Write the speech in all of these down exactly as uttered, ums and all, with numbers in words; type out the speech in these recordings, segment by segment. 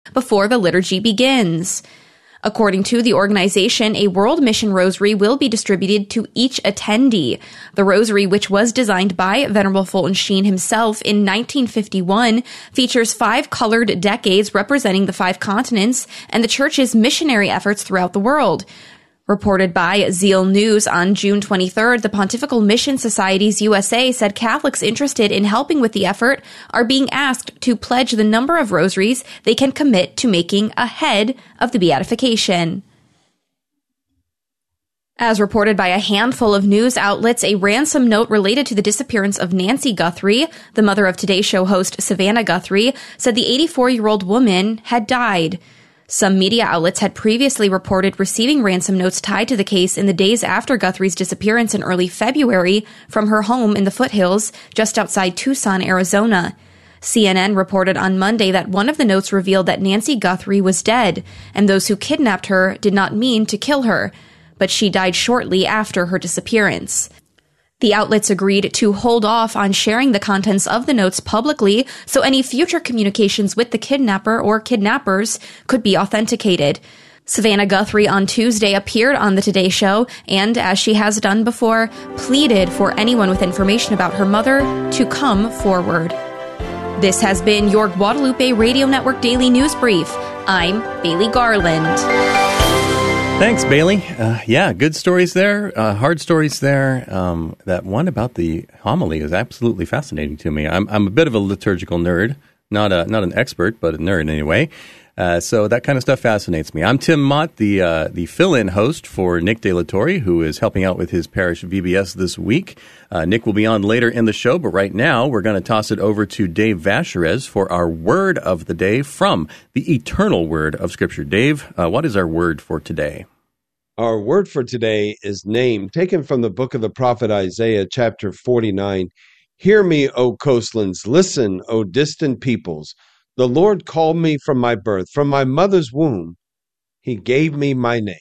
before the liturgy begins. According to the organization, a World Mission Rosary will be distributed to each attendee. The rosary, which was designed by Venerable Fulton Sheen himself in nineteen fifty-one, features five colored decades representing the five continents and the Church's missionary efforts throughout the world. Reported by Zeal News on June twenty-third, the Pontifical Mission Societies U S A said Catholics interested in helping with the effort are being asked to pledge the number of rosaries they can commit to making ahead of the beatification. As reported by a handful of news outlets, a ransom note related to the disappearance of Nancy Guthrie, the mother of Today Show host Savannah Guthrie, said the eighty-four-year-old woman had died. Some media outlets had previously reported receiving ransom notes tied to the case in the days after Guthrie's disappearance in early February from her home in the foothills just outside Tucson, Arizona. C N N reported on Monday that one of the notes revealed that Nancy Guthrie was dead, and those who kidnapped her did not mean to kill her, but she died shortly after her disappearance. The outlets agreed to hold off on sharing the contents of the notes publicly so any future communications with the kidnapper or kidnappers could be authenticated. Savannah Guthrie on Tuesday appeared on the Today Show and, as she has done before, pleaded for anyone with information about her mother to come forward. This has been your Guadalupe Radio Network Daily News Brief. I'm Bailey Garland. Thanks, Bailey. Uh, yeah, good stories there, uh, hard stories there. Um, that one about the homily is absolutely fascinating to me. I'm I'm a bit of a liturgical nerd, not a not an expert, but a nerd anyway. Uh, so that kind of stuff fascinates me. I'm Tim Mott, the uh, the fill-in host for Nick De La Torre, who is helping out with his parish V B S this week. Uh, Nick will be on later in the show, but right now we're going to toss it over to Dave Vacherez for our word of the day from the eternal word of Scripture. Dave, uh, what is our word for today? Our word for today is name, taken from the book of the prophet Isaiah, chapter forty-nine. Hear me, O coastlands. Listen, O distant peoples. The Lord called me from my birth, from my mother's womb. He gave me my name.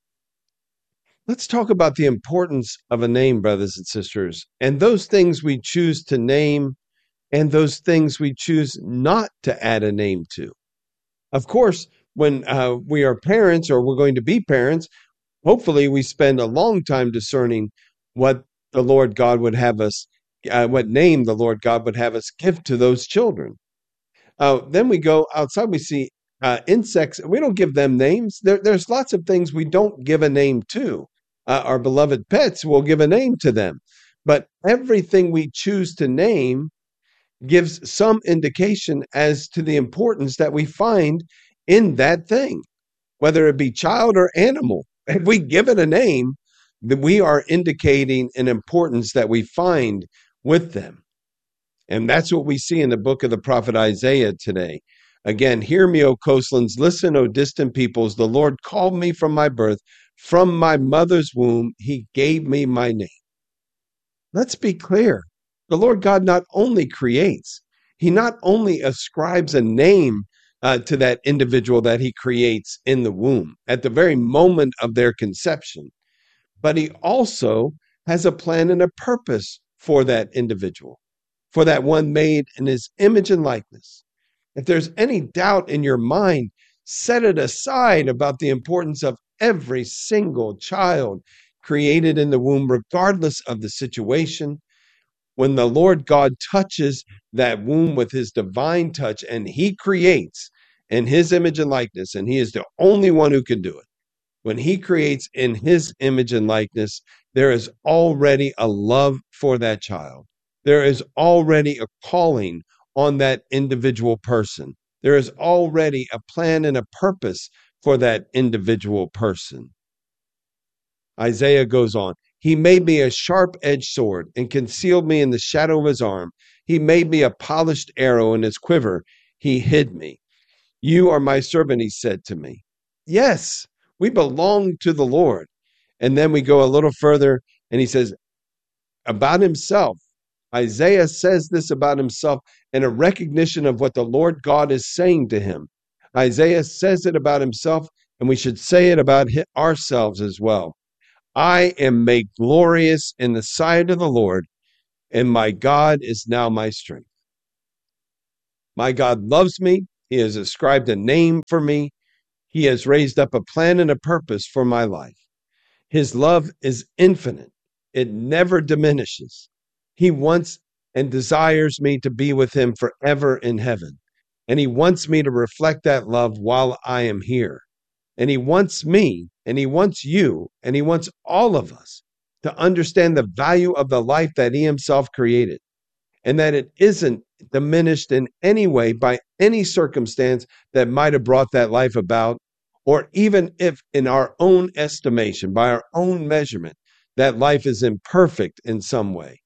Let's talk about the importance of a name, brothers and sisters, and those things we choose to name and those things we choose not to add a name to. Of course, when uh, we are parents or we're going to be parents, hopefully we spend a long time discerning what the Lord God would have us, uh, what name the Lord God would have us give to those children. Uh, then we go outside, we see uh, insects. We don't give them names. There, there's lots of things we don't give a name to. Uh, our beloved pets, we'll give a name to them. But everything we choose to name gives some indication as to the importance that we find in that thing, whether it be child or animal. If we give it a name, then we are indicating an importance that we find with them. And that's what we see in the book of the prophet Isaiah today. Again, hear me, O coastlands. Listen, O distant peoples. The Lord called me from my birth. From my mother's womb, he gave me my name. Let's be clear. The Lord God not only creates, he not only ascribes a name uh, to that individual that he creates in the womb at the very moment of their conception, but he also has a plan and a purpose for that individual, for that one made in his image and likeness. If there's any doubt in your mind, set it aside about the importance of every single child created in the womb, regardless of the situation. When the Lord God touches that womb with his divine touch and he creates in his image and likeness, and he is the only one who can do it. When he creates in his image and likeness, there is already a love for that child. There is already a calling on that individual person. There is already a plan and a purpose for that individual person. Isaiah goes on. He made me a sharp-edged sword and concealed me in the shadow of his arm. He made me a polished arrow in his quiver. He hid me. You are my servant, he said to me. Yes, we belong to the Lord. And then we go a little further and he says about himself. Isaiah says this about himself in a recognition of what the Lord God is saying to him. Isaiah says it about himself, and we should say it about ourselves as well. I am made glorious in the sight of the Lord, and my God is now my strength. My God loves me, He has ascribed a name for me. He has raised up a plan and a purpose for my life. His love is infinite. It never diminishes. He wants and desires me to be with him forever in heaven. And he wants me to reflect that love while I am here. And he wants me, and he wants you, and he wants all of us to understand the value of the life that he himself created, and that it isn't diminished in any way by any circumstance that might have brought that life about, or even if in our own estimation, by our own measurement, that life is imperfect in some way.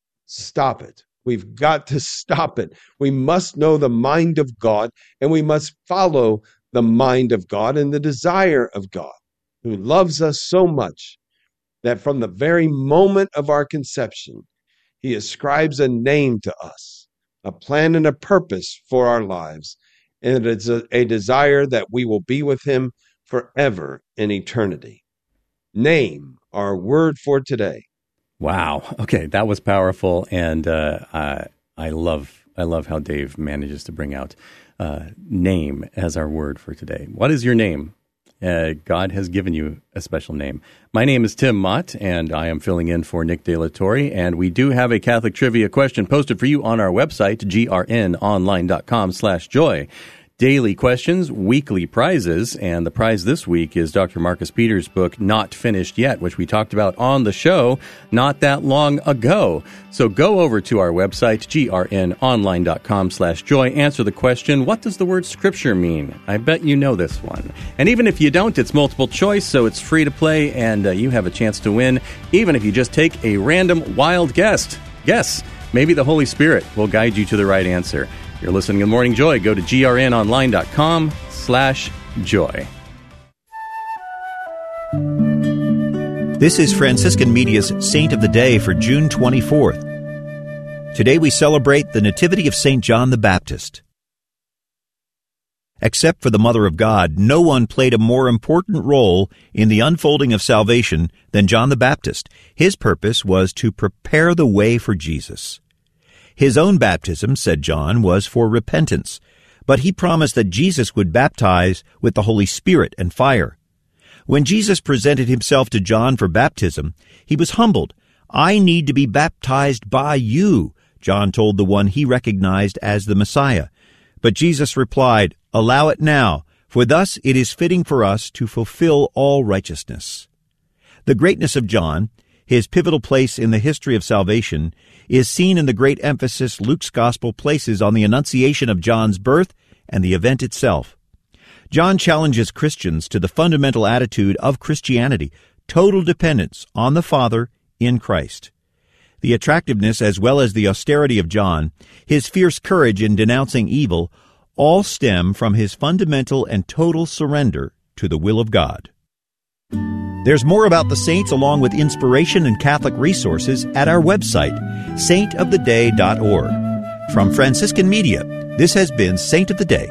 Stop it. We've got to stop it. We must know the mind of God, and we must follow the mind of God and the desire of God, who loves us so much that from the very moment of our conception, he ascribes a name to us, a plan and a purpose for our lives, and it's a, a desire that we will be with him forever in eternity. Name, our word for today. Wow. Okay, that was powerful, and uh, I, I love I love how Dave manages to bring out uh, name as our word for today. What is your name? Uh, God has given you a special name. My name is Tim Mott, and I am filling in for Nick De La Torre, and we do have a Catholic trivia question posted for you on our website, grnonline.com slash joy. Daily questions, weekly prizes, and the prize this week is Doctor Marcus Peters' book, Not Finished Yet, which we talked about on the show not that long ago. So go over to our website, grnonline.com slash joy, answer the question, what does the word scripture mean? I bet you know this one. And even if you don't, it's multiple choice, so it's free to play, and uh, you have a chance to win, even if you just take a random wild guess. Guess. Maybe the Holy Spirit will guide you to the right answer. You're listening to Morning Joy. Go to grnonline.com slash joy. This is Franciscan Media's Saint of the Day for June twenty-fourth. Today we celebrate the Nativity of Saint John the Baptist. Except for the Mother of God, no one played a more important role in the unfolding of salvation than John the Baptist. His purpose was to prepare the way for Jesus. His own baptism, said John, was for repentance, but he promised that Jesus would baptize with the Holy Spirit and fire. When Jesus presented himself to John for baptism, he was humbled. I need to be baptized by you, John told the one he recognized as the Messiah. But Jesus replied, allow it now, for thus it is fitting for us to fulfill all righteousness. The greatness of John, his pivotal place in the history of salvation, is seen in the great emphasis Luke's gospel places on the annunciation of John's birth and the event itself. John challenges Christians to the fundamental attitude of Christianity, total dependence on the Father in Christ. The attractiveness as well as the austerity of John, his fierce courage in denouncing evil, all stem from his fundamental and total surrender to the will of God. There's more about the saints along with inspiration and Catholic resources at our website, saint of the day dot org. From Franciscan Media, this has been Saint of the Day.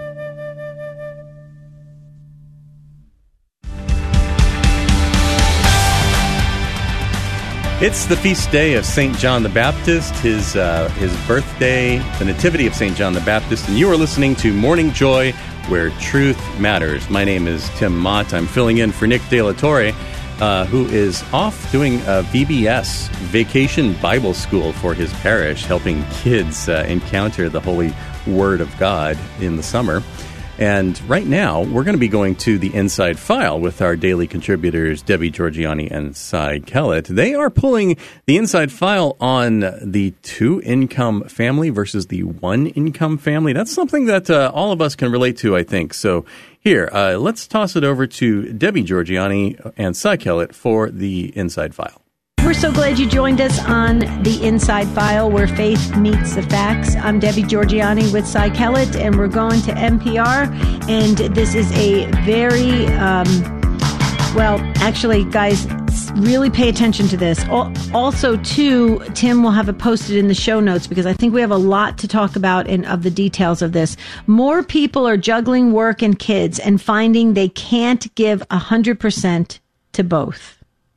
It's the feast day of Saint John the Baptist, his uh, his birthday, the nativity of Saint John the Baptist, and you are listening to Morning Joy, where truth matters. My name is Tim Mott. I'm filling in for Nick De La Torre, uh, who is off doing a V B S, Vacation Bible School, for his parish, helping kids uh, encounter the Holy Word of God in the summer. And right now, we're going to be going to the Inside File with our daily contributors, Debbie Georgiani and Cy Kellett. They are pulling the Inside File on the two-income family versus the one-income family. That's something that uh, all of us can relate to, I think. So here, uh, let's toss it over to Debbie Georgiani and Cy Kellett for the Inside File. We're so glad you joined us on the Inside File, where faith meets the facts. I'm Debbie Georgiani with Cy Kellett, and we're going to N P R. And this is a very, um, well, actually, guys, really pay attention to this. Also, too, Tim will have it posted in the show notes, because I think we have a lot to talk about and of the details of this. More people are juggling work and kids and finding they can't give one hundred percent to both.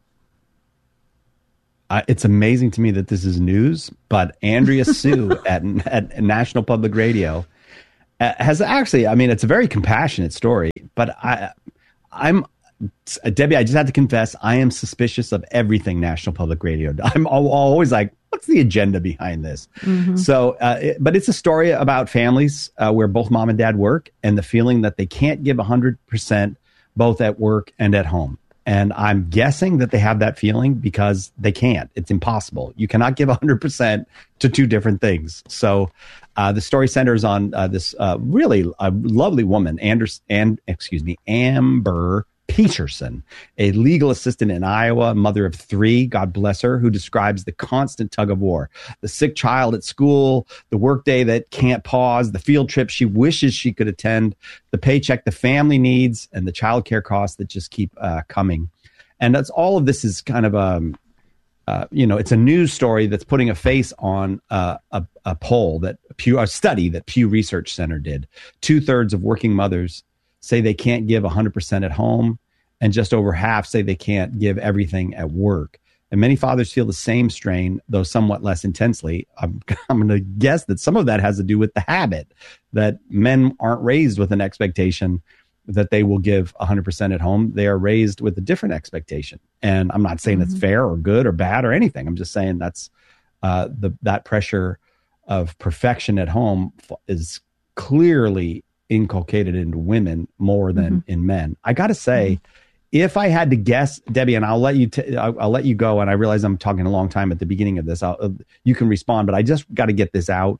Uh, it's amazing to me that this is news, but Andrea Sue at, at National Public Radio uh, has actually, I mean, it's a very compassionate story, but I, I'm, Debbie, I just have to confess, I am suspicious of everything National Public Radio. I'm always like, what's the agenda behind this? Mm-hmm. So, uh, it, but it's a story about families uh, where both mom and dad work and the feeling that they can't give one hundred percent both at work and at home. And I'm guessing that they have that feeling because they can't. It's impossible. You cannot give one hundred percent to two different things. So uh, the story centers on uh, this uh, really uh, lovely woman, Anders, and excuse me, Amber Peterson, a legal assistant in Iowa, mother of three, God bless her, who describes the constant tug of war, the sick child at school, the workday that can't pause, the field trip she wishes she could attend, the paycheck the family needs, and the childcare costs that just keep uh, coming. And that's all of this is kind of um, uh, you know, it's a news story that's putting a face on uh, a, a poll that Pew, a study that Pew Research Center did. Two thirds of working mothers say they can't give one hundred percent at home, and just over half say they can't give everything at work. And many fathers feel the same strain, though somewhat less intensely. I'm, I'm going to guess that some of that has to do with the habit that men aren't raised with an expectation that they will give one hundred percent at home. They are raised with a different expectation. And I'm not saying mm-hmm. it's fair or good or bad or anything. I'm just saying that's uh, the that pressure of perfection at home is clearly inculcated into women more than mm-hmm. in men. I got to say, mm-hmm. if I had to guess, Debbie, and I'll let you, t- I'll, I'll let you go. And I realize I'm talking a long time at the beginning of this. I'll, uh, you can respond, but I just got to get this out.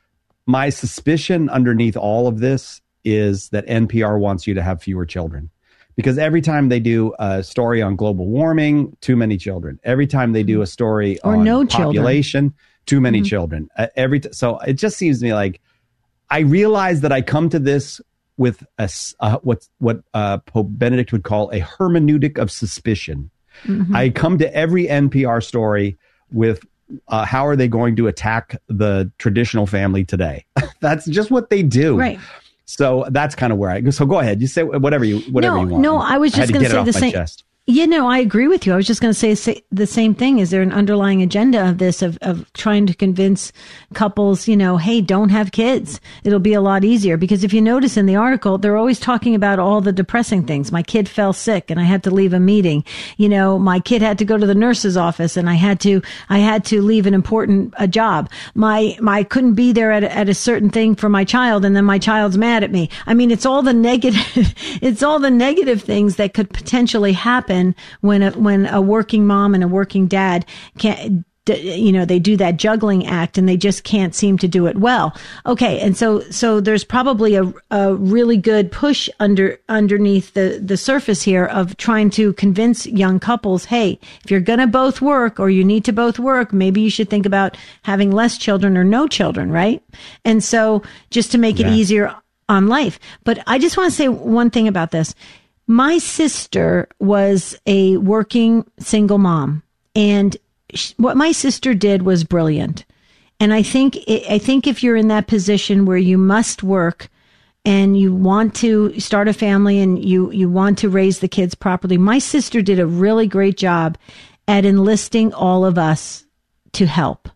My suspicion underneath all of this is that N P R wants you to have fewer children, because every time they do a story on global warming, too many children. Every time they do a story or on no population, children. too many Mm-hmm. children. Uh, every t- so it just seems to me like I realize that I come to this with a, uh, what, what uh, Pope Benedict would call a hermeneutic of suspicion. Mm-hmm. I come to every N P R story with uh, how are they going to attack the traditional family today? That's just what they do. Right. So that's kind of where I go. So go ahead. You say whatever you whatever no, you want. No, I was just going to say the same. Chest. Yeah, no, I agree with you. I was just going to say, say the same thing. Is there an underlying agenda of this, of, of trying to convince couples, you know, hey, don't have kids. It'll be a lot easier. Because if you notice in the article, they're always talking about all the depressing things. My kid fell sick and I had to leave a meeting. You know, my kid had to go to the nurse's office and I had to, I had to leave an important a job. My, my, I couldn't be there at a, at a certain thing for my child, and then my child's mad at me. I mean, it's all the negative, it's all the negative things that could potentially happen when a, when a working mom and a working dad can't, you know, they do that juggling act and they just can't seem to do it well. Okay. And so, so there's probably a, a really good push under, underneath the, the surface here of trying to convince young couples, hey, if you're going to both work or you need to both work, maybe you should think about having less children or no children. Right. And so just to make yeah. it easier on life. But I just want to say one thing about this. My sister was a working single mom, and she, what my sister did was brilliant. And I think, I think if you're in that position where you must work and you want to start a family and you, you want to raise the kids properly, my sister did a really great job at enlisting all of us to help.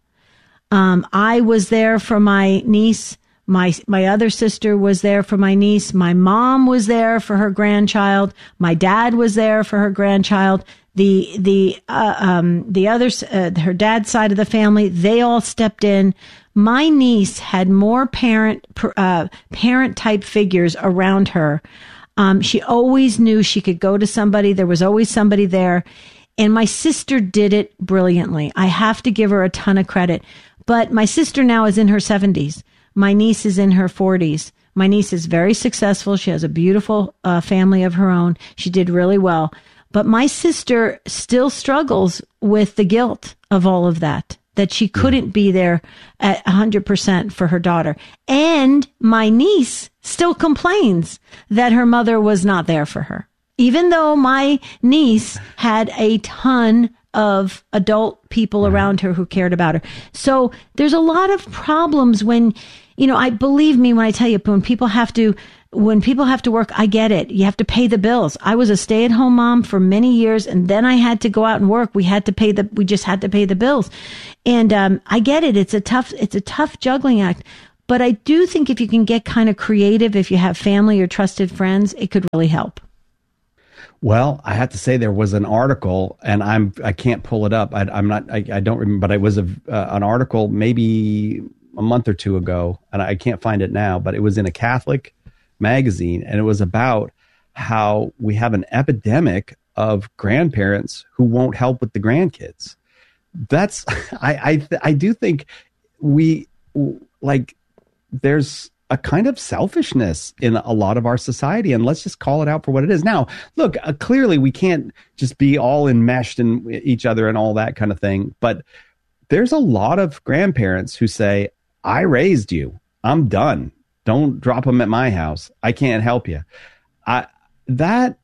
Um, I was there for my niece. My, my other sister was there for my niece. My mom was there for her grandchild. My dad was there for her grandchild. The, the, uh, um, the other, uh, her dad's side of the family, they all stepped in. My niece had more parent, uh, parent type figures around her. Um, she always knew she could go to somebody. There was always somebody there. And my sister did it brilliantly. I have to give her a ton of credit. But my sister now is in her seventies. My niece is in her forties. My niece is very successful. She has a beautiful uh, family of her own. She did really well. But my sister still struggles with the guilt of all of that, that she couldn't be there at one hundred percent for her daughter. And my niece still complains that her mother was not there for her, even though my niece had a ton of adult people around her who cared about her. So there's a lot of problems when, you know, I believe me when I tell you, when people have to, when people have to work, I get it. You have to pay the bills. I was a stay-at-home mom for many years, and then I had to go out and work. We had to pay the, we just had to pay the bills. And, um, I get it. It's a tough, it's a tough juggling act. But I do think if you can get kind of creative, if you have family or trusted friends, it could really help. Well, I have to say there was an article, and I'm I can't pull it up. I, I'm not. I, I don't remember, but it was a, uh, an article maybe a month or two ago, and I can't find it now. But it was in a Catholic magazine, and it was about how we have an epidemic of grandparents who won't help with the grandkids. That's I I I do think we like there's a kind of selfishness in a lot of our society, and let's just call it out for what it is. Now, look, uh, clearly we can't just be all enmeshed in each other and all that kind of thing, but there's a lot of grandparents who say, I raised you. I'm done. Don't drop them at my house. I can't help you. I, that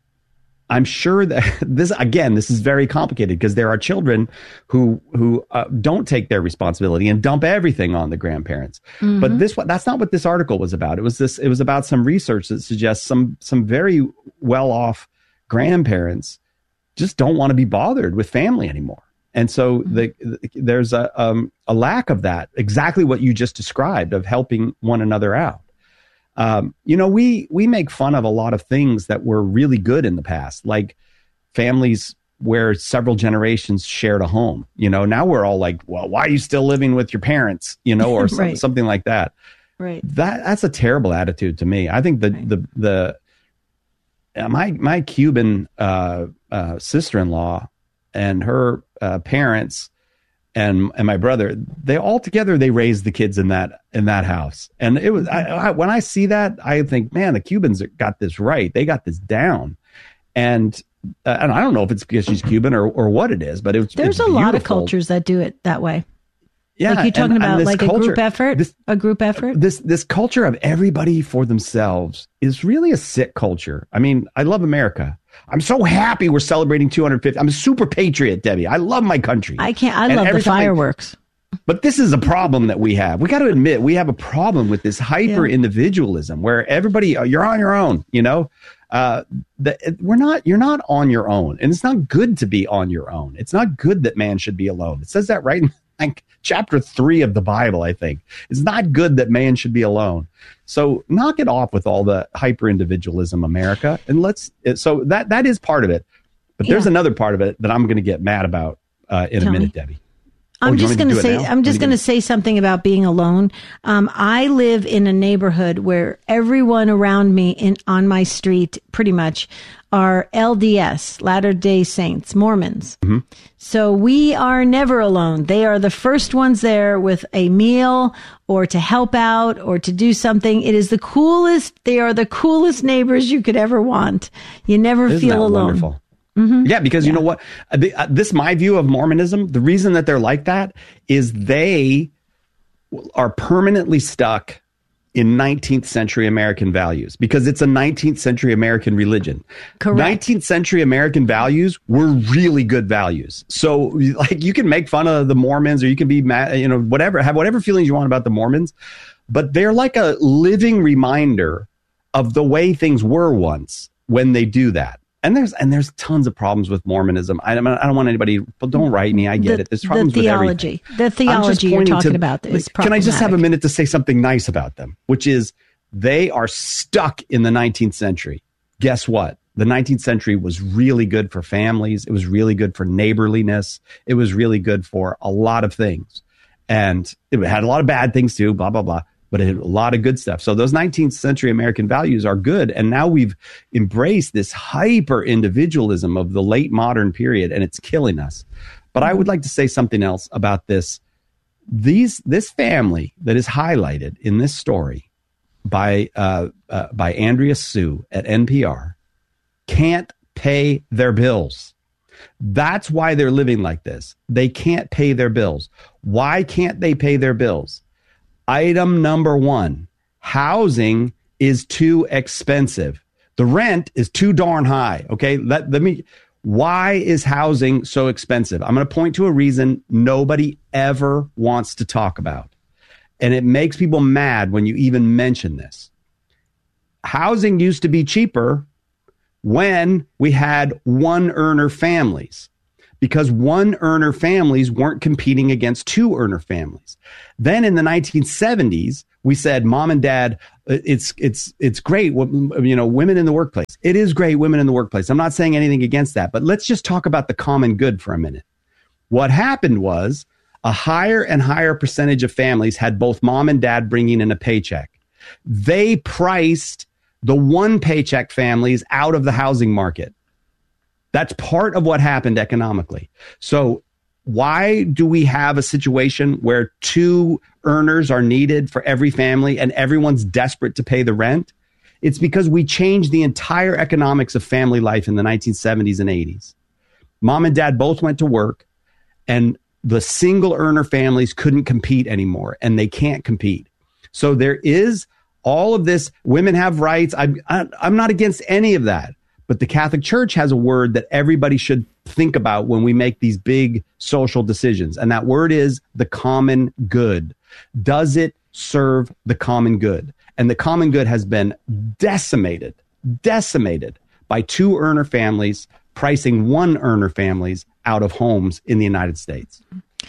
I'm sure that this, again, this is very complicated because there are children who who uh, don't take their responsibility and dump everything on the grandparents. Mm-hmm. But this that's not what this article was about. It was this. It was about some research that suggests some some very well off grandparents just don't want to be bothered with family anymore. And so mm-hmm. the, the, there's a um, a lack of that. Exactly what you just described of helping one another out. Um, you know, we we make fun of a lot of things that were really good in the past, like families where several generations shared a home. You know, now we're all like, well, why are you still living with your parents? You know, or some, right. something like that. Right. That that's a terrible attitude to me. I think the right. the the uh, my my Cuban uh, uh, sister-in-law and her uh, parents. And and my brother, they all together, they raised the kids in that in that house. And it was I, I, when I see that, I think, man, the Cubans got this right. They got this down. And uh, and I don't know if it's because she's Cuban or, or what it is, but it, there's it's a beautiful. lot of cultures that do it that way. Yeah, like you're talking and, about and like culture, a group effort, this, a group effort. This this culture of everybody for themselves is really a sick culture. I mean, I love America. I'm so happy we're celebrating two hundred fifty. I'm a super patriot, Debbie. I love my country. I can't. I and love the fireworks. I, but this is a problem that we have. We got to admit we have a problem with this hyper individualism where everybody you're on your own. You know, uh, the, we're not. You're not on your own, and it's not good to be on your own. It's not good that man should be alone. It says that right in like chapter three of the Bible. I think it's not good that man should be alone. So knock it off with all the hyper individualism, America, and let's. So that that is part of it, but there's yeah. another part of it that I'm going to get mad about uh, in Tell a minute, me. Debbie. I'm oh, just going to say. now? I'm just going to say something about being alone. Um, I live in a neighborhood where everyone around me in on my street, pretty much, are L D S, Latter-day Saints, Mormons. Mm-hmm. So we are never alone. They are the first ones there with a meal or to help out or to do something. It is the coolest. They are the coolest neighbors you could ever want. You never Isn't feel that alone. Wonderful? Mm-hmm. Yeah, because yeah. you know what? Uh, the, uh, this my view of Mormonism. The reason that they're like that is they are permanently stuck in nineteenth century American values because it's a nineteenth century American religion. Correct. nineteenth century American values were really good values. So like you can make fun of the Mormons or you can be mad, you know, whatever, have whatever feelings you want about the Mormons, but they're like a living reminder of the way things were once when they do that. And there's and there's tons of problems with Mormonism. I, I don't want anybody. Well, don't write me. I get the, it. There's problems the theology. with everything. The theology you're talking to, about is Can I just have a minute to say something nice about them? Which is they are stuck in the nineteenth century. Guess what? The nineteenth century was really good for families. It was really good for neighborliness. It was really good for a lot of things, and it had a lot of bad things too. Blah blah blah. But it had a lot of good stuff. So those nineteenth century American values are good. And now we've embraced this hyper individualism of the late modern period, and it's killing us. But I would like to say something else about this. These this family that is highlighted in this story by uh, uh, by Andrea Sue at N P R can't pay their bills. That's why they're living like this. They can't pay their bills. Why can't they pay their bills? Item number one, housing is too expensive. The rent is too darn high. Okay, let, let me. Why is housing so expensive? I'm going to point to a reason nobody ever wants to talk about. And it makes people mad when you even mention this. Housing used to be cheaper when we had one earner families, because one earner families weren't competing against two earner families. Then in the nineteen seventies, We said, mom and dad, it's it's it's great, you know, women in the workplace. It is great, women in the workplace. I'm not saying anything against that, but let's just talk about the common good for a minute. What happened was a higher and higher percentage of families had both mom and dad bringing in a paycheck. They priced the one paycheck families out of the housing market. That's part of what happened economically. So why do we have a situation where two earners are needed for every family and everyone's desperate to pay the rent? It's because we changed the entire economics of family life in the nineteen seventies and eighties. Mom and dad both went to work, and the single earner families couldn't compete anymore, and they can't compete. So there is all of this. Women have rights. I'm, I'm not against any of that. But the Catholic Church has a word that everybody should think about when we make these big social decisions. And that word is the common good. Does it serve the common good? And the common good has been decimated, decimated by two earner families pricing one earner families out of homes in the United States.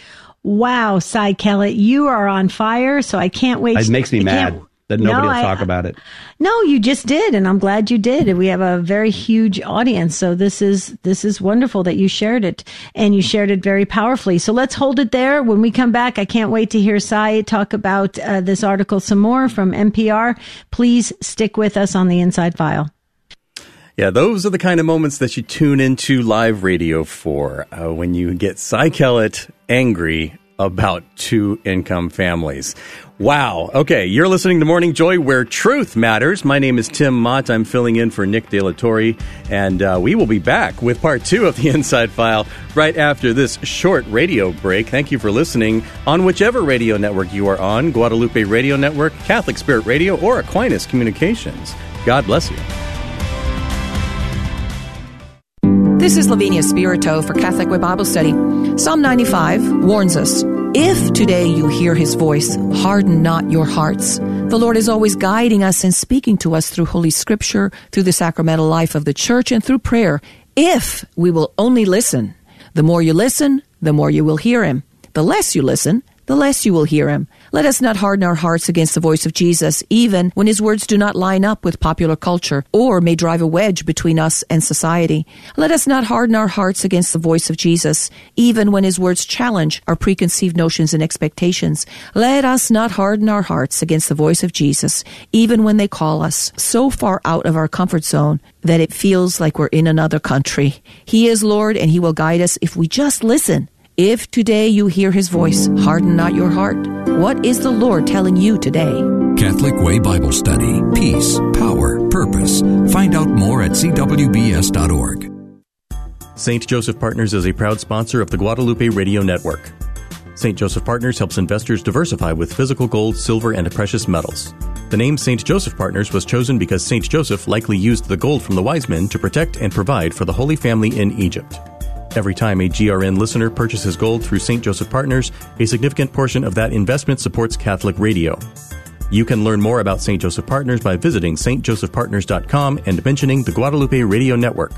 Wow, Cy Kellett, you are on fire. So I can't wait. It makes me I mad that nobody no, will I, talk about it. No, you just did, and I'm glad you did. We have a very huge audience, so this is this is wonderful that you shared it, and you shared it very powerfully. So let's hold it there. When we come back, I can't wait to hear Cy talk about uh, this article some more from N P R. Please stick with us on the Inside File. Yeah, those are the kind of moments that you tune into live radio for, uh, when you get Cy Kellett angry about two-income families. Wow. Okay, you're listening to Morning Joy, where truth matters. My name is Tim Mott. I'm filling in for Nick De La Torre, and uh, we will be back with part two of the Inside File right after this short radio break. Thank you for listening on whichever radio network you are on, Guadalupe Radio Network, Catholic Spirit Radio, or Aquinas Communications. God bless you. This is Lavinia Spirito for Catholic Way Bible Study. Psalm ninety-five warns us, if today you hear his voice, harden not your hearts. The Lord is always guiding us and speaking to us through Holy Scripture, through the sacramental life of the Church, and through prayer, if we will only listen. The more you listen, the more you will hear him. The less you listen, the less you will hear him. Let us not harden our hearts against the voice of Jesus, even when his words do not line up with popular culture or may drive a wedge between us and society. Let us not harden our hearts against the voice of Jesus, even when his words challenge our preconceived notions and expectations. Let us not harden our hearts against the voice of Jesus, even when they call us so far out of our comfort zone that it feels like we're in another country. He is Lord, and he will guide us if we just listen. If today you hear his voice, harden not your heart. What is the Lord telling you today? Catholic Way Bible Study. Peace, power, purpose. Find out more at c w b s dot org. Saint Joseph Partners is a proud sponsor of the Guadalupe Radio Network. Saint Joseph Partners helps investors diversify with physical gold, silver, and precious metals. The name Saint Joseph Partners was chosen because Saint Joseph likely used the gold from the wise men to protect and provide for the Holy Family in Egypt. Every time a G R N listener purchases gold through Saint Joseph Partners, a significant portion of that investment supports Catholic radio. You can learn more about Saint Joseph Partners by visiting s t joseph partners dot com and mentioning the Guadalupe Radio Network.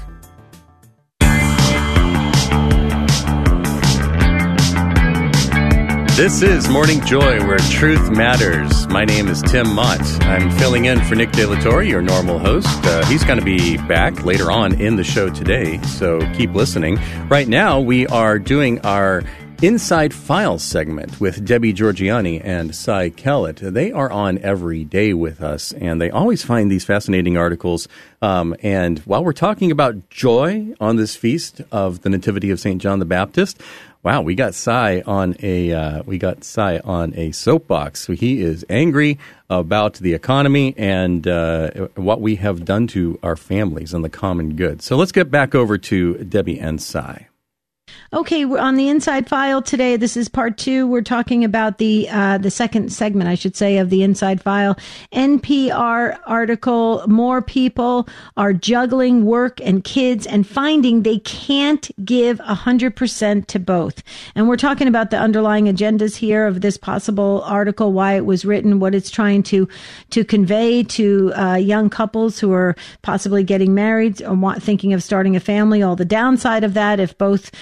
This is Morning Joy, where truth matters. My name is Tim Mott. I'm filling in for Nick De La Torre, your normal host. Uh, he's going to be back later on in the show today, so keep listening. Right now, we are doing our Inside File segment with Debbie Georgianni and Cy Kellett. They are on every day with us, and they always find these fascinating articles. Um, and while we're talking about joy on this feast of the Nativity of Saint John the Baptist, wow, we got Cy on a uh, we got Cy on a soapbox. So he is angry about the economy and uh, what we have done to our families and the common good. So let's get back over to Debbie and Cy. Okay, we're on the Inside File today. This is part two. We're talking about the uh, the second segment, I should say, of the Inside File. N P R article, more people are juggling work and kids and finding they can't give one hundred percent to both. And we're talking about the underlying agendas here of this possible article, why it was written, what it's trying to to convey to uh, young couples who are possibly getting married or want, thinking of starting a family, all the downside of that if both mom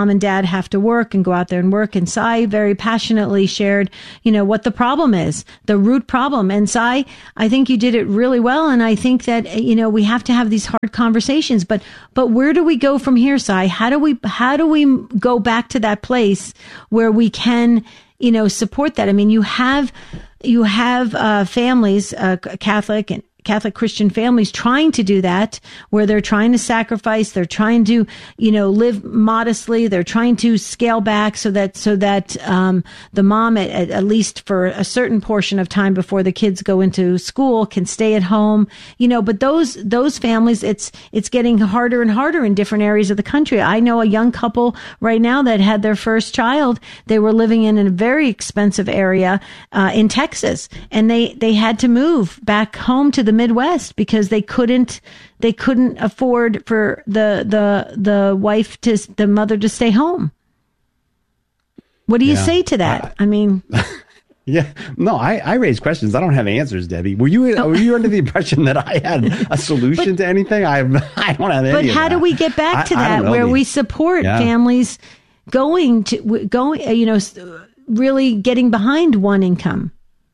mom and dad have to work and go out there and work. And Sai very passionately shared, you know, what the problem is, the root problem. And Sai, I think you did it really well. And I think that, you know, we have to have these hard conversations, but, but where do we go from here, Sai? How do we, how do we go back to that place where we can, you know, support that? I mean, you have, you have, uh, families, uh, Catholic and Catholic Christian families trying to do that, where they're trying to sacrifice, they're trying to, you know, live modestly, they're trying to scale back so that, so that, um, the mom, at, at least for a certain portion of time before the kids go into school, can stay at home, you know, but those, those families, it's, it's getting harder and harder in different areas of the country. I know a young couple right now that had their first child. They were living in a very expensive area, uh, in Texas, and they, they had to move back home to the Midwest because they couldn't they couldn't afford for the the the wife to the mother to stay home. What do you yeah. say to that? I, I mean, yeah, no, I, I raise questions. I don't have answers, Debbie. Were you oh. were you under the impression that I had a solution but, to anything? I I don't have any. But of how that. do we get back to I, that I where the, we support yeah. families going to going you know really getting behind one income?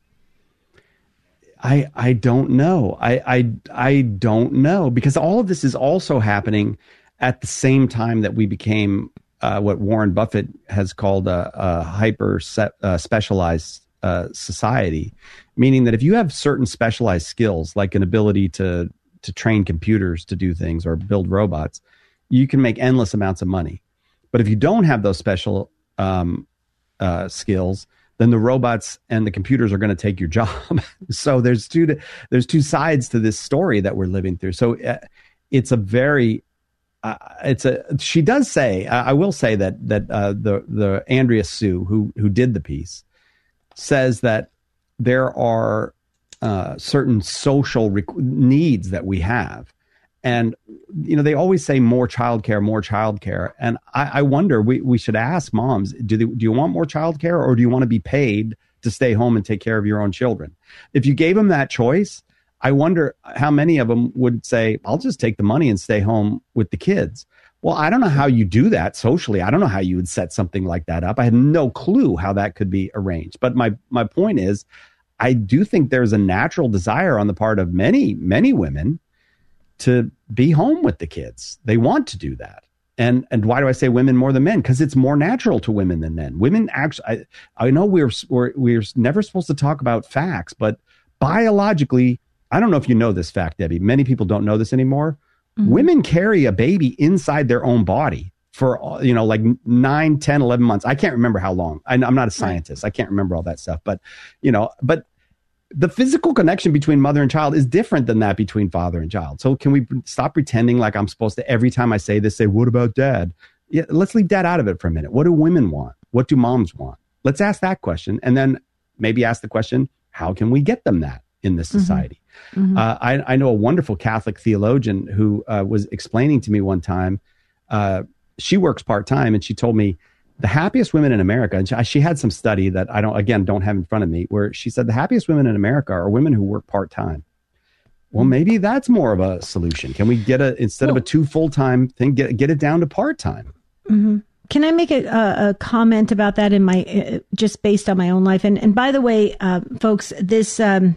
I, I don't know. I, I, I don't know, because all of this is also happening at the same time that we became uh, what Warren Buffett has called a, a hyper set, uh, specialized uh, society, meaning that if you have certain specialized skills, like an ability to to train computers to do things or build robots, you can make endless amounts of money. But if you don't have those special um, uh, skills, then the robots and the computers are going to take your job. So there's two there's two sides to this story that we're living through. So uh, it's a very uh, it's a she does say uh, I will say that that uh, the the Andrea Sue who who did the piece says that there are uh, certain social rec- needs that we have. And, you know, they always say more childcare, more childcare. And I, I wonder, we, we should ask moms, do they, do you want more childcare, or do you want to be paid to stay home and take care of your own children? If you gave them that choice, I wonder how many of them would say, I'll just take the money and stay home with the kids. Well, I don't know how you do that socially. I don't know how you would set something like that up. I have no clue how that could be arranged. But my, my point is, I do think there's a natural desire on the part of many, many women to be home with the kids. They want to do that. And and why do I say women more than men? Because it's more natural to women than men. Women actually, I, I know we're, we're, we're never supposed to talk about facts, but biologically, I don't know if you know this fact, Debbie. Many people don't know this anymore. Mm-hmm. Women carry a baby inside their own body for, you know, like nine, ten, eleven months. I can't remember how long. I, I'm not a scientist. I can't remember all that stuff. But, you know, but the physical connection between mother and child is different than that between father and child. So can we stop pretending like I'm supposed to, every time I say this, say, what about dad? Yeah, let's leave dad out of it for a minute. What do women want? What do moms want? Let's ask that question. And then maybe ask the question, how can we get them that in this society? Mm-hmm. Uh, I, I know a wonderful Catholic theologian who uh, was explaining to me one time, uh, she works part-time, and she told me, the happiest women in America, and she, she had some study that I don't, again, don't have in front of me, where she said the happiest women in America are women who work part-time. Well, maybe that's more of a solution. Can we get a, instead well, of a two full-time thing, get get it down to part-time? Mm-hmm. Can I make a, a, a comment about that in my, uh, just based on my own life? And and by the way, uh, folks, this um,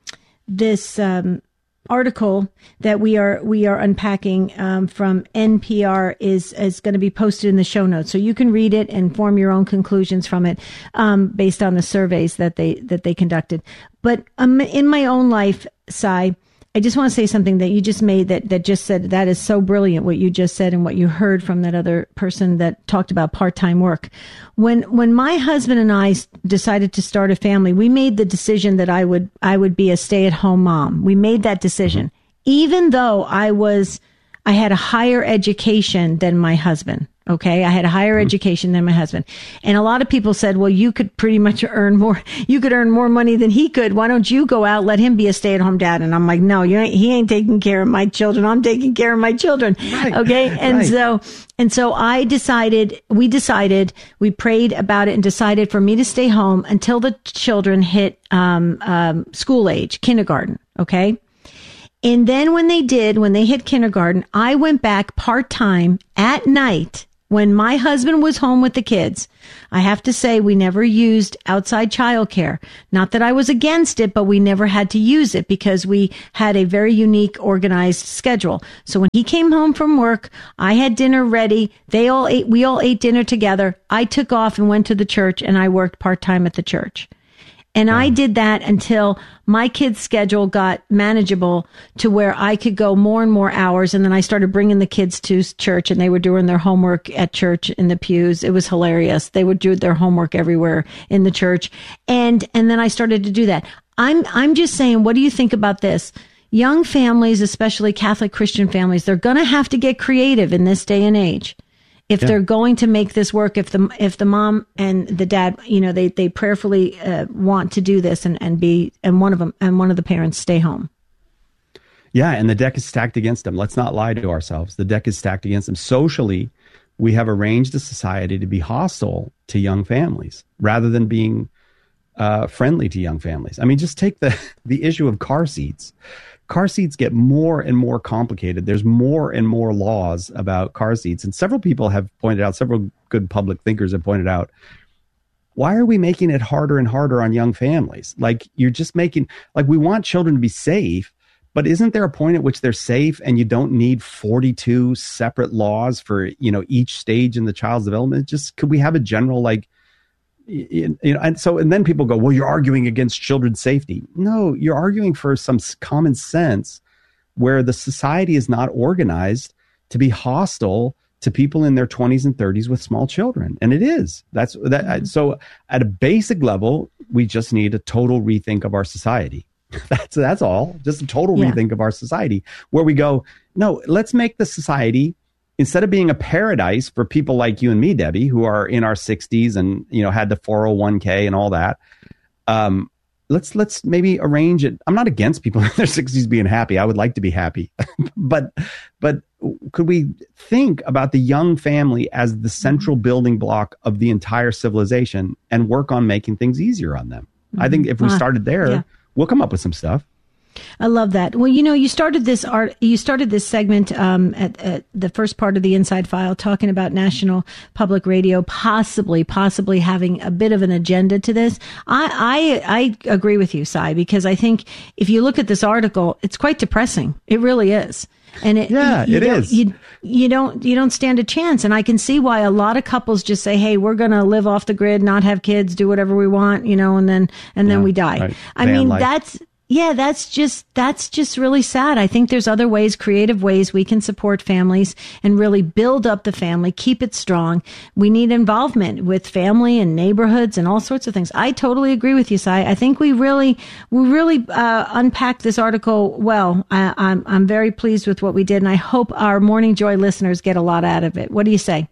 this um, article that we are we are unpacking um, from N P R is is going to be posted in the show notes, so you can read it and form your own conclusions from it um, based on the surveys that they that they conducted. But um, in my own life, Sai, I just want to say something that you just made that that just said that is so brilliant, what you just said and what you heard from that other person that talked about part-time work. When when my husband and I decided to start a family, we made the decision that I would I would be a stay-at-home mom. We made that decision, mm-hmm. even though I was I had a higher education than my husband. Okay. I had a higher mm-hmm. education than my husband. And a lot of people said, well, you could pretty much earn more. You could earn more money than he could. Why don't you go out, let him be a stay at home dad? And I'm like, no, you ain't, he ain't taking care of my children. I'm taking care of my children. Right. Okay. And right. so, and so I decided, we decided, we prayed about it and decided for me to stay home until the children hit, um, um, school age, kindergarten. Okay. And then when they did, when they hit kindergarten, I went back part-time at night When my husband was home with the kids, I have to say we never used outside childcare. Not that I was against it, but we never had to use it because we had a very unique organized schedule. So when he came home from work, I had dinner ready. They all ate, we all ate dinner together. I took off and went to the church and I worked part-time at the church. And yeah. I did that until my kids' schedule got manageable to where I could go more and more hours. And then I started bringing the kids to church and they were doing their homework at church in the pews. It was hilarious. They would do their homework everywhere in the church. And, and then I started to do that. I'm, I'm just saying, what do you think about this? Young families, especially Catholic Christian families, they're going to have to get creative in this day and age. If yeah. they're going to make this work, if the if the mom and the dad, you know, they they prayerfully uh, want to do this and, and be and one of them and one of the parents stay home. Yeah, and the deck is stacked against them. Let's not lie to ourselves. The deck is stacked against them. Socially, we have arranged a society to be hostile to young families rather than being uh, friendly to young families. I mean, just take the the issue of car seats. Car seats get more and more complicated. There's more and more laws about car seats. And several people have pointed out, several good public thinkers have pointed out, why are we making it harder and harder on young families? Like, you're just making, like, we want children to be safe, but isn't there a point at which they're safe and you don't need forty-two separate laws for, you know, each stage in the child's development? Just, could we have a general, like, you know, and so, and then people go, well, you're arguing against children's safety. No, you're arguing for some common sense where the society is not organized to be hostile to people in their twenties and thirties with small children. And it is. That's that. Mm-hmm. So at a basic level, we just need a total rethink of our society. That's, that's all. Just a total yeah. rethink of our society where we go, no, let's make the society, instead of being a paradise for people like you and me, Debbie, who are in our sixties and, you know, had the four oh one k and all that, um, let's let's maybe arrange it. I'm not against people in their sixties being happy. I would like to be happy. but but could we think about the young family as the central building block of the entire civilization and work on making things easier on them? Mm-hmm. I think if we started there, yeah. we'll come up with some stuff. I love that. Well, you know, you started this art, you started this segment um, at, at the first part of the Inside File talking about National Public Radio possibly, possibly having a bit of an agenda to this. I, I, I agree with you, Cy, because I think if you look at this article, it's quite depressing. It really is. And it, yeah, you, you it is. You, you don't, you don't stand a chance. And I can see why a lot of couples just say, hey, we're going to live off the grid, not have kids, do whatever we want, you know, and then, and then yeah, we die. Right. I Van mean, life. that's, Yeah, that's just, that's just really sad. I think there's other ways, creative ways we can support families and really build up the family, keep it strong. We need involvement with family and neighborhoods and all sorts of things. I totally agree with you, Cy. I think we really, we really, uh, unpacked this article well. I, I'm, I'm very pleased with what we did, and I hope our Morning Joy listeners get a lot out of it. What do you say?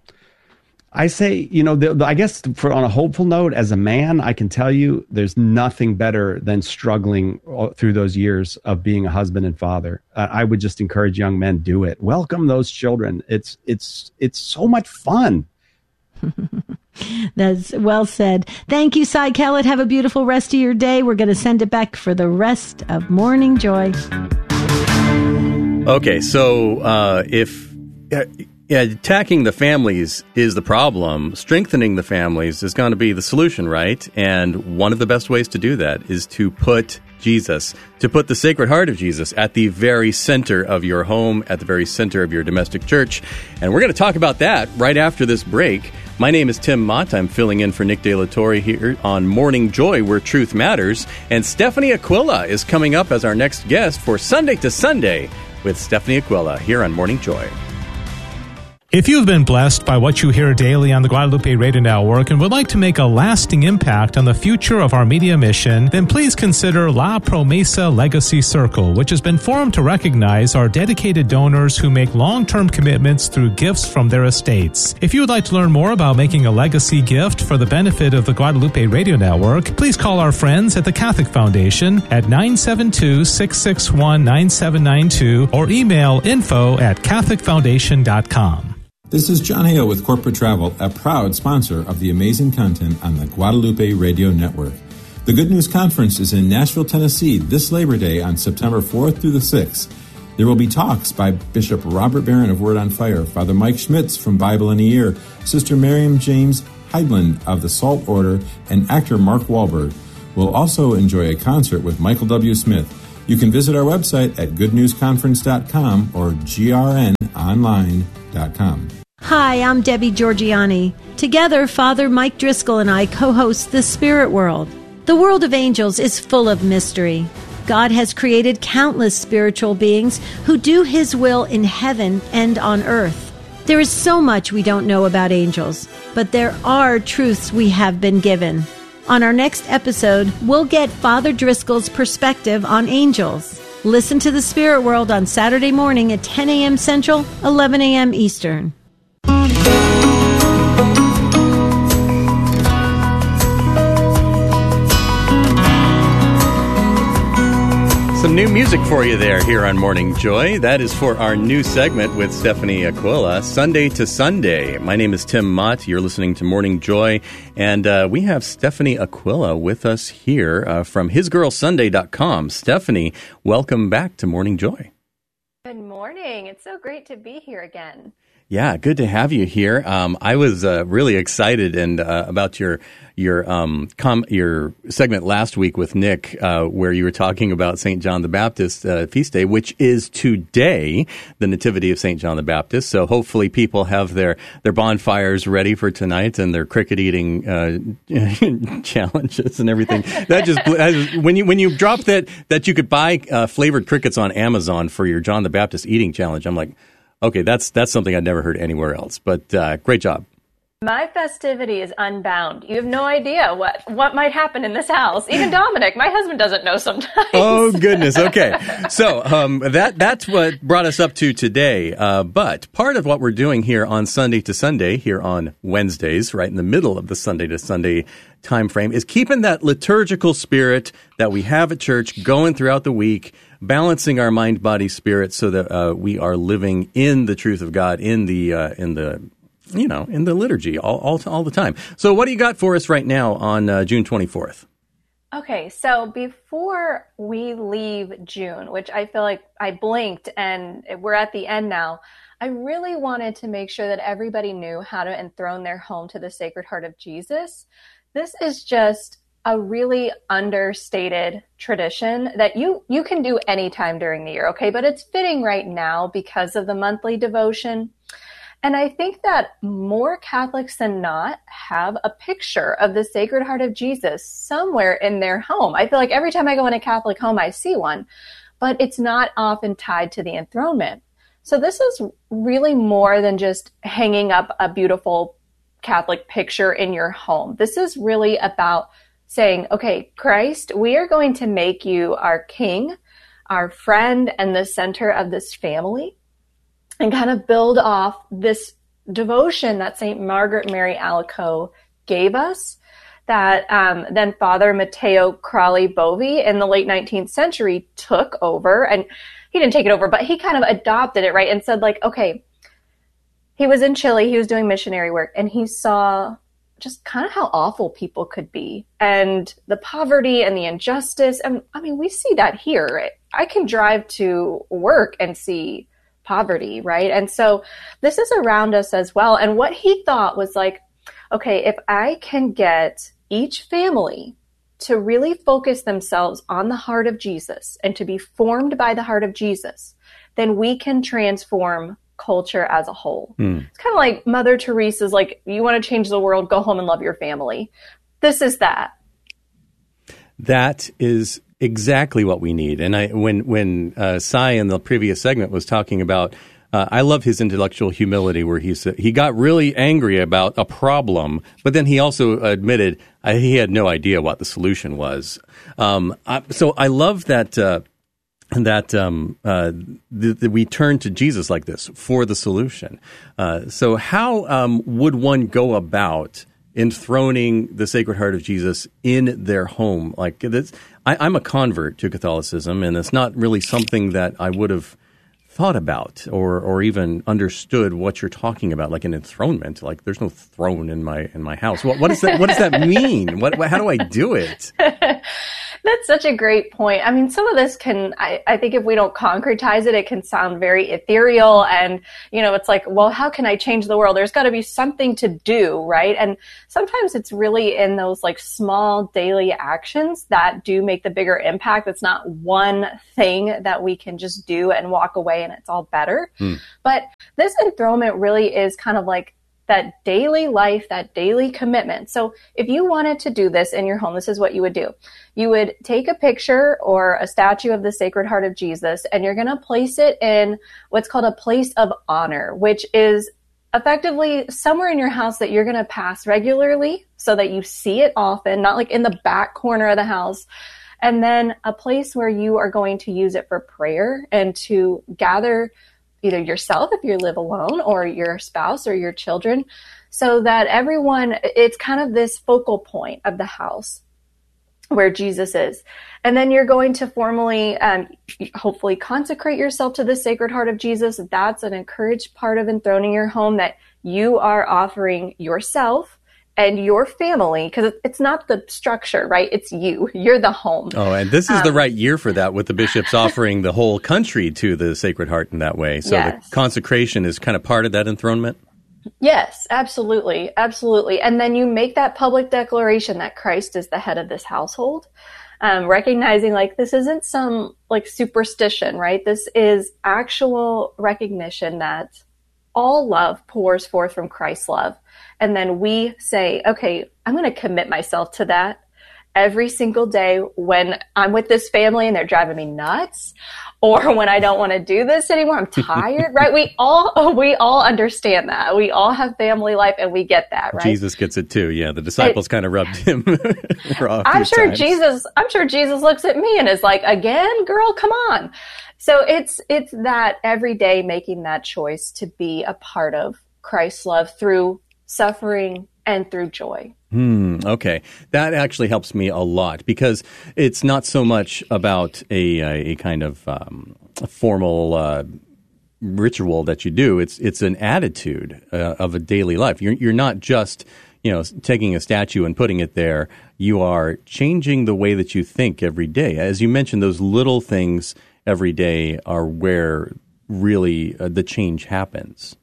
I say, you know, the, the, I guess for on a hopeful note, as a man, I can tell you there's nothing better than struggling through those years of being a husband and father. Uh, I would just encourage young men, do it. Welcome those children. It's it's it's so much fun. That's well said. Thank you, Cy Kellett. Have a beautiful rest of your day. We're going to send it back for the rest of Morning Joy. Okay, so uh, if... Uh, Yeah, attacking the families is the problem. Strengthening the families is going to be the solution, right? And one of the best ways to do that is to put Jesus, to put the Sacred Heart of Jesus at the very center of your home, at the very center of your domestic church. And we're going to talk about that right after this break. My name is Tim Mott. I'm filling in for Nick De La Torre here on Morning Joy, where truth matters. And Stephanie Aquila is coming up as our next guest for Sunday to Sunday with Stephanie Aquila here on Morning Joy. If you've been blessed by what you hear daily on the Guadalupe Radio Network and would like to make a lasting impact on the future of our media mission, then please consider La Promesa Legacy Circle, which has been formed to recognize our dedicated donors who make long-term commitments through gifts from their estates. If you would like to learn more about making a legacy gift for the benefit of the Guadalupe Radio Network, please call our friends at the Catholic Foundation at nine seven two, six six one, nine seven nine two or email info at catholic foundation dot com. This is John Hale with Corporate Travel, a proud sponsor of the amazing content on the Guadalupe Radio Network. The Good News Conference is in Nashville, Tennessee this Labor Day on September fourth through the sixth. There will be talks by Bishop Robert Barron of Word on Fire, Father Mike Schmitz from Bible in a Year, Sister Miriam James Heidland of the Salt Order, and actor Mark Wahlberg. We'll also enjoy a concert with Michael W. Smith. You can visit our website at good news conference dot com or g r n online dot com. Hi, I'm Debbie Georgiani. Together, Father Mike Driscoll and I co-host The Spirit World. The world of angels is full of mystery. God has created countless spiritual beings who do His will in heaven and on earth. There is so much we don't know about angels, but there are truths we have been given. On our next episode, we'll get Father Driscoll's perspective on angels. Listen to The Spirit World on Saturday morning at ten a.m. Central, eleven a.m. Eastern. Some new music for you there here on Morning Joy. That is for our new segment with Stephanie Aquila, Sunday to Sunday. My name is Tim Mott. You're listening to Morning Joy, and uh, we have Stephanie Aquila with us here uh, from his girl sunday dot com. Stephanie, welcome back to Morning Joy. Good morning. It's so great to be here again. Yeah, good to have you here. Um, I was uh, really excited and uh, about your your um, com- your segment last week with Nick, uh, where you were talking about Saint John the Baptist uh, feast day, which is today, the Nativity of Saint John the Baptist. So hopefully people have their, their bonfires ready for tonight and their cricket eating uh, challenges and everything. That just when you when you drop that that you could buy uh, flavored crickets on Amazon for your John the Baptist eating challenge, I'm like, okay, that's that's something I'd never heard anywhere else. But uh, great job. My festivity is unbound. You have no idea what, what might happen in this house. Even Dominic, my husband, doesn't know sometimes. Oh, goodness. Okay. So um, that that's what brought us up to today. Uh, but part of what we're doing here on Sunday to Sunday, here on Wednesdays, right in the middle of the Sunday to Sunday time frame, is keeping that liturgical spirit that we have at church going throughout the week, balancing our mind, body, spirit, so that uh, we are living in the truth of God, in the uh, in the you know in the liturgy all, all all the time. So, what do you got for us right now on uh, June twenty-fourth? Okay, so before we leave June, which I feel like I blinked and we're at the end now, I really wanted to make sure that everybody knew how to enthrone their home to the Sacred Heart of Jesus. This is just a really understated tradition that you, you can do anytime during the year, okay? But it's fitting right now because of the monthly devotion. And I think that more Catholics than not have a picture of the Sacred Heart of Jesus somewhere in their home. I feel like every time I go in a Catholic home, I see one, but it's not often tied to the enthronement. So this is really more than just hanging up a beautiful Catholic picture in your home. This is really about saying, okay, Christ, we are going to make you our king, our friend, and the center of this family, and kind of build off this devotion that Saint Margaret Mary Alacoque gave us, that um, then Father Matteo Crowley Bovey in the late nineteenth century took over. And he didn't take it over, but he kind of adopted it, right? And said, like, okay, he was in Chile, he was doing missionary work, and he saw just kind of how awful people could be and the poverty and the injustice. And I mean, we see that here. I can drive to work and see poverty, right? And so this is around us as well. And what he thought was like, okay, if I can get each family to really focus themselves on the heart of Jesus and to be formed by the heart of Jesus, then we can transform culture as a whole. Mm. It's kind of like Mother Teresa's, like, you want to change the world, go home and love your family. This is that. That is exactly what we need. And I, when when uh, Cy in the previous segment was talking about, uh, I love his intellectual humility, where he said he got really angry about a problem, but then he also admitted uh, he had no idea what the solution was. Um, I, so I love that. Uh, that um, uh, th- th- we turn to Jesus like this for the solution. Uh, so how um, would one go about enthroning the Sacred Heart of Jesus in their home? Like this, I, I'm a convert to Catholicism, and it's not really something that I would have thought about or or even understood what you're talking about, like an enthronement. Like there's no throne in my in my house. What, what does that What does that mean? What, what how do I do it? That's such a great point. I mean, some of this can, I, I think if we don't concretize it, it can sound very ethereal. And, you know, it's like, well, how can I change the world? There's got to be something to do, right? And sometimes it's really in those like small daily actions that do make the bigger impact. It's not one thing that we can just do and walk away and it's all better. Hmm. But this enthronement really is kind of like that daily life, that daily commitment. So if you wanted to do this in your home, this is what you would do. You would take a picture or a statue of the Sacred Heart of Jesus, and you're going to place it in what's called a place of honor, which is effectively somewhere in your house that you're going to pass regularly so that you see it often, not like in the back corner of the house. And then a place where you are going to use it for prayer and to gather either yourself if you live alone or your spouse or your children, so that everyone, it's kind of this focal point of the house where Jesus is. And then you're going to formally, um, hopefully consecrate yourself to the Sacred Heart of Jesus. That's an encouraged part of enthroning your home, that you are offering yourself and your family, because it's not the structure, right? It's you. You're the home. Oh, and this is um, the right year for that, with the bishops offering the whole country to the Sacred Heart in that way. So yes. The consecration is kind of part of that enthronement? Yes, absolutely. Absolutely. And then you make that public declaration that Christ is the head of this household, um, recognizing like this isn't some like superstition, right? This is actual recognition that all love pours forth from Christ's love. And then we say, okay, I'm going to commit myself to that every single day when I'm with this family and they're driving me nuts, or when I don't want to do this anymore, I'm tired, right? We all, we all understand that. We all have family life and we get that, right? Jesus gets it too. Yeah. The disciples it, kind of rubbed him raw. I'm sure times. Jesus, I'm sure Jesus looks at me and is like, again, girl, come on. So it's, it's that every day making that choice to be a part of Christ's love through suffering and through joy. Hmm, okay. That actually helps me a lot, because it's not so much about a, a kind of um, a formal uh, ritual that you do. It's it's an attitude uh, of a daily life. You're you're not just, you know, taking a statue and putting it there. You are changing the way that you think every day. As you mentioned, those little things every day are where really uh, the change happens.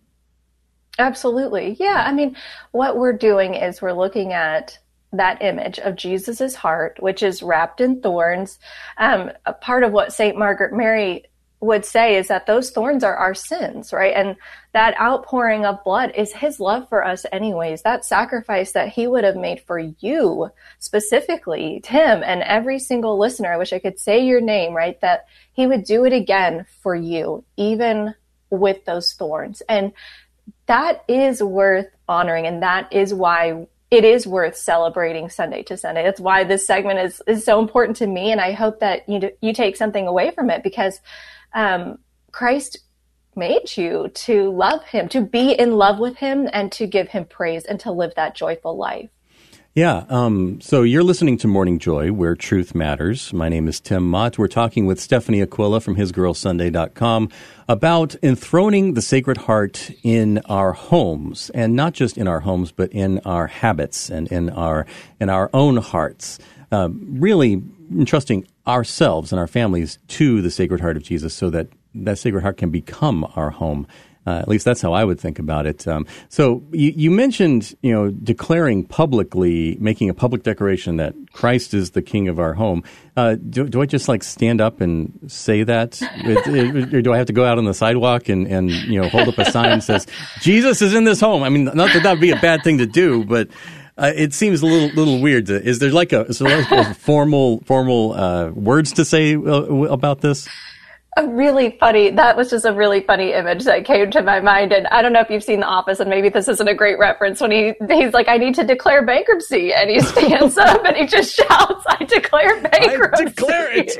Absolutely. Yeah. I mean, what we're doing is we're looking at that image of Jesus's heart, which is wrapped in thorns. Um, a part of what Saint Margaret Mary would say is that those thorns are our sins, right? And that outpouring of blood is his love for us anyways. That sacrifice that he would have made for you, specifically, Tim, and every single listener, I wish I could say your name, right? That he would do it again for you, even with those thorns. And that is worth honoring, and that is why it is worth celebrating Sunday to Sunday. That's why this segment is, is so important to me, and I hope that you do, you take something away from it, because um, Christ made you to love him, to be in love with him, and to give him praise, and to live that joyful life. Yeah, um, so you're listening to Morning Joy, where truth matters. My name is Tim Mott. We're talking with Stephanie Aquila from his girl sunday dot com about enthroning the Sacred Heart in our homes, and not just in our homes, but in our habits and in our in our own hearts. Uh, really entrusting ourselves and our families to the Sacred Heart of Jesus, so that that Sacred Heart can become our home. Uh, at least that's how I would think about it. Um, so you, you mentioned, you know, declaring publicly, making a public declaration that Christ is the King of our home. Uh, do, do I just like stand up and say that? Or do I have to go out on the sidewalk and, and, you know, hold up a sign that says, Jesus is in this home? I mean, not that that would be a bad thing to do, but uh, it seems a little little weird. To, is there like a, is there like a formal, formal uh, words to say uh, about this? A really funny, that was just a really funny image that came to my mind. And I don't know if you've seen The Office, and maybe this isn't a great reference, when he he's like, I need to declare bankruptcy. And he stands up and he just shouts, I declare bankruptcy. I declare it.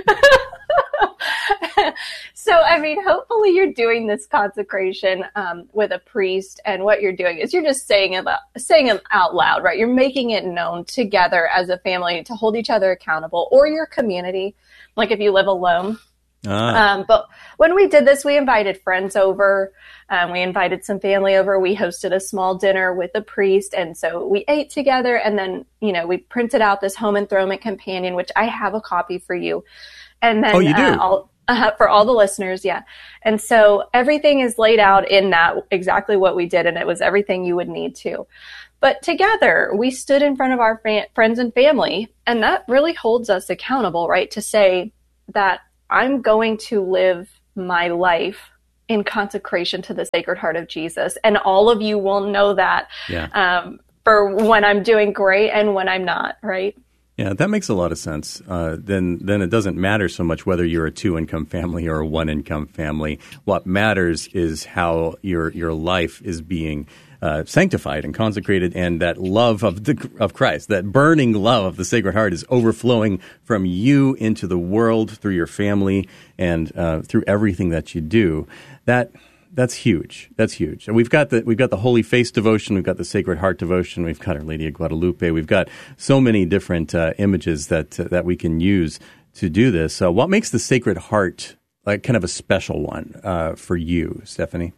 So, I mean, hopefully you're doing this consecration um, with a priest. And what you're doing is you're just saying it, saying it out loud, right? You're making it known together as a family to hold each other accountable, or your community. Like if you live alone, Ah. Um, but when we did this, we invited friends over. Um, we invited some family over. We hosted a small dinner with a priest. And so we ate together. And then, you know, we printed out this home enthronement companion, which I have a copy for you. And then oh, you do? Uh, I'll, uh, for all the listeners. Yeah. And so everything is laid out in that, exactly what we did. And it was everything you would need to. But together, we stood in front of our fa- friends and family. And that really holds us accountable, right? To say that I'm going to live my life in consecration to the Sacred Heart of Jesus. And all of you will know that yeah. um, for when I'm doing great and when I'm not, right? Yeah, that makes a lot of sense. Uh, then then it doesn't matter so much whether you're a two-income family or a one-income family. What matters is how your your life is being Uh, sanctified and consecrated, and that love of the of Christ, that burning love of the Sacred Heart is overflowing from you into the world through your family and uh, through everything that you do. That that's huge. That's huge. And we've got the we've got the Holy Face devotion, we've got the Sacred Heart devotion, we've got Our Lady of Guadalupe, we've got so many different uh, images that uh, that we can use to do this. So, what makes the Sacred Heart like kind of a special one uh, for you, Stephanie?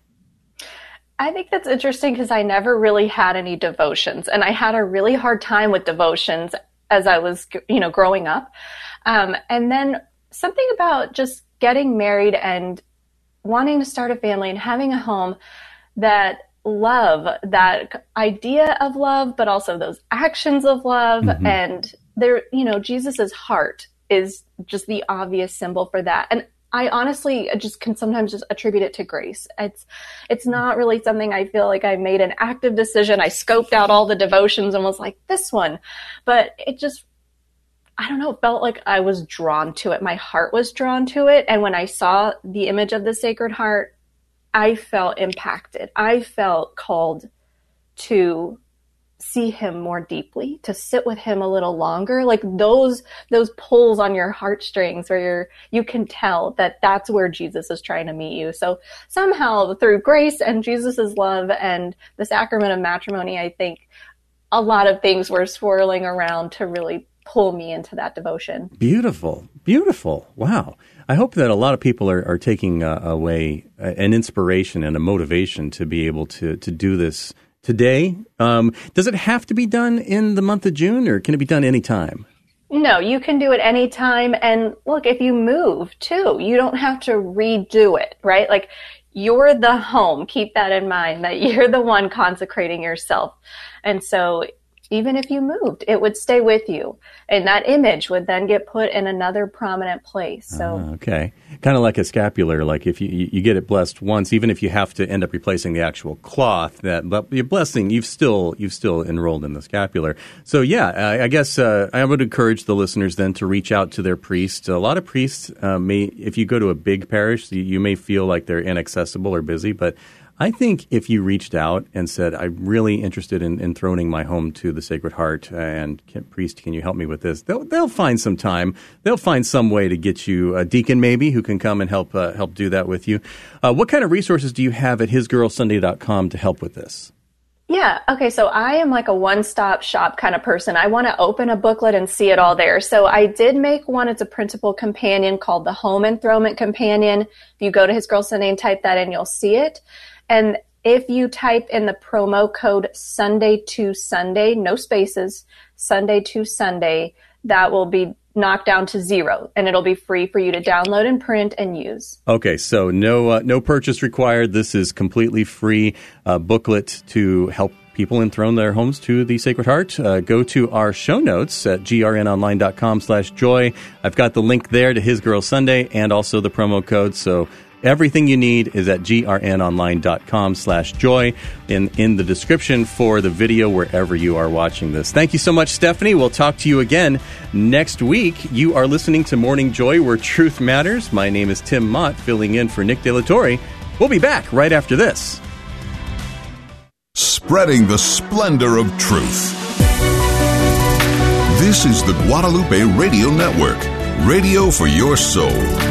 I think that's interesting because I never really had any devotions, and I had a really hard time with devotions as I was, you know, growing up. Um, and then something about just getting married and wanting to start a family and having a home, that love, that idea of love, but also those actions of love. Mm-hmm. And there, you know, Jesus's heart is just the obvious symbol for that. And I honestly just can sometimes just attribute it to grace. It's it's not really something I feel like I made an active decision. I scoped out all the devotions and was like, this one. But it just, I don't know, felt like I was drawn to it. My heart was drawn to it. And when I saw the image of the Sacred Heart, I felt impacted. I felt called to see him more deeply, to sit with him a little longer, like those those pulls on your heartstrings where you're you can tell that that's where Jesus is trying to meet you. So somehow through grace and Jesus's love and the sacrament of matrimony, I think a lot of things were swirling around to really pull me into that devotion. Beautiful, beautiful. Wow. I hope that a lot of people are, are taking uh, away an inspiration and a motivation to be able to to do this today. Um, does it have to be done in the month of June, or can it be done anytime? No, you can do it anytime. And look, if you move too, you don't have to redo it, right? Like, you're the home. Keep that in mind, that you're the one consecrating yourself. And so even if you moved, it would stay with you. And that image would then get put in another prominent place. So uh, okay. Kind of like a scapular, like if you, you get it blessed once, even if you have to end up replacing the actual cloth, that your blessing, you've still you've still enrolled in the scapular. So yeah, I, I guess uh, I would encourage the listeners then to reach out to their priest. A lot of priests uh, may, if you go to a big parish, you, you may feel like they're inaccessible or busy, but I think if you reached out and said, I'm really interested in enthroning my home to the Sacred Heart, and can, priest, can you help me with this? They'll they'll find some time. They'll find some way to get you a deacon maybe who can come and help uh, help do that with you. Uh, what kind of resources do you have at his girl sunday dot com to help with this? Yeah. Okay. So I am like a one-stop shop kind of person. I want to open a booklet and see it all there. So I did make one. It's a printable companion called the Home Enthronement Companion. If you go to His Girl Sunday and type that in, you'll see it. And if you type in the promo code Sunday to Sunday, no spaces, Sunday to Sunday, that will be knocked down to zero, and it'll be free for you to download and print and use. Okay, so no uh, no purchase required. This is completely free uh, booklet to help people enthrone their homes to the Sacred Heart. Uh, go to our show notes at grnonline.com slash joy. I've got the link there to His Girl Sunday and also the promo code, so everything you need is at grnonline.com slash joy in, in the description for the video wherever you are watching this. Thank you so much, Stephanie. We'll talk to you again next week. You are listening to Morning Joy, where truth matters. My name is Tim Mott, filling in for Nick De La Torre. We'll be back right after this. Spreading the splendor of truth. This is the Guadalupe Radio Network, radio for your soul.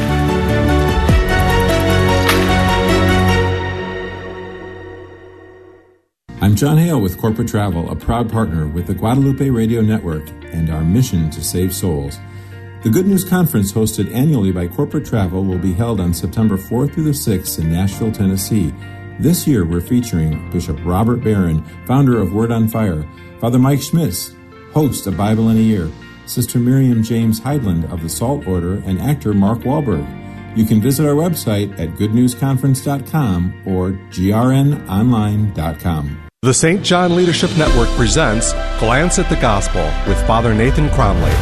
I'm John Hale with Corporate Travel, a proud partner with the Guadalupe Radio Network and our mission to save souls. The Good News Conference, hosted annually by Corporate Travel, will be held on September fourth through the sixth in Nashville, Tennessee. This year, we're featuring Bishop Robert Barron, founder of Word on Fire, Father Mike Schmitz, host of Bible in a Year, Sister Miriam James Heidland of the Salt Order, and actor Mark Wahlberg. You can visit our website at good news conference dot com or g r n online dot com. The Saint John Leadership Network presents Glance at the Gospel with Father Nathan Cromley.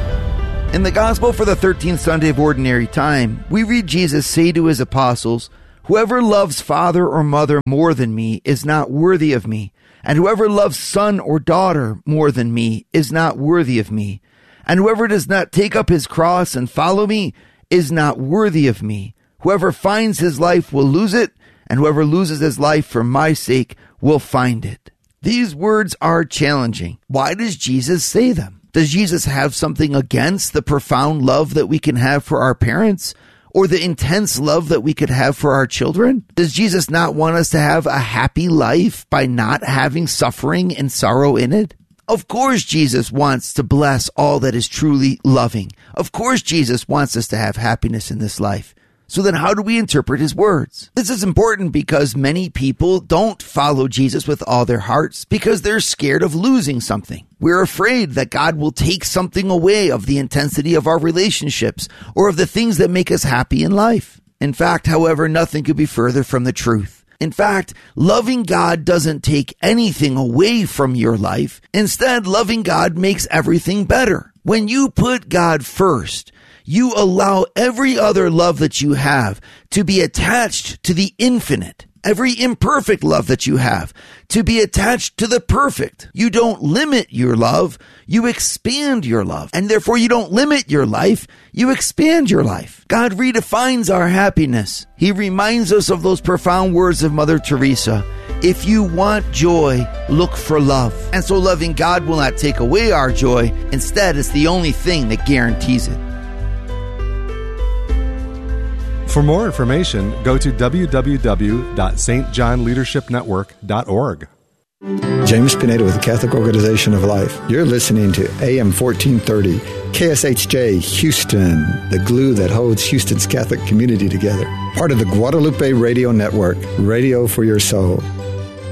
In the Gospel for the thirteenth Sunday of Ordinary Time, we read Jesus say to his apostles, "Whoever loves father or mother more than me is not worthy of me, and whoever loves son or daughter more than me is not worthy of me, and whoever does not take up his cross and follow me is not worthy of me. Whoever finds his life will lose it, and whoever loses his life for my sake will find it." These words are challenging. Why does Jesus say them? Does Jesus have something against the profound love that we can have for our parents, or the intense love that we could have for our children? Does Jesus not want us to have a happy life by not having suffering and sorrow in it? Of course Jesus wants to bless all that is truly loving. Of course Jesus wants us to have happiness in this life. So then how do we interpret his words? This is important because many people don't follow Jesus with all their hearts because they're scared of losing something. We're afraid that God will take something away of the intensity of our relationships or of the things that make us happy in life. In fact, however, nothing could be further from the truth. In fact, loving God doesn't take anything away from your life. Instead, loving God makes everything better. When you put God first, you allow every other love that you have to be attached to the infinite. Every imperfect love that you have to be attached to the perfect. You don't limit your love, you expand your love. And therefore you don't limit your life, you expand your life. God redefines our happiness. He reminds us of those profound words of Mother Teresa. If you want joy, look for love. And so loving God will not take away our joy. Instead, it's the only thing that guarantees it. For more information, go to w w w dot s t john leadership network dot org. James Pineda with the Catholic Organization of Life. You're listening to A M fourteen thirty, K S H J, Houston, the glue that holds Houston's Catholic community together. Part of the Guadalupe Radio Network, radio for your soul.